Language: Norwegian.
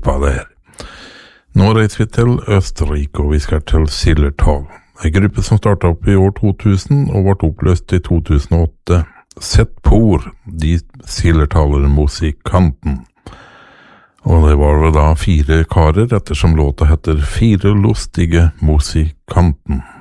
gruppa der. Nå reiser vi til Østerrike, og vi skal til Zillertal. En gruppe som startet opp i år 2000 og ble oppløst i 2008. Setpor, de Zillertaler musikanten. Og det var vel da 4 karer, ettersom låta heter 4 lustige musikanten.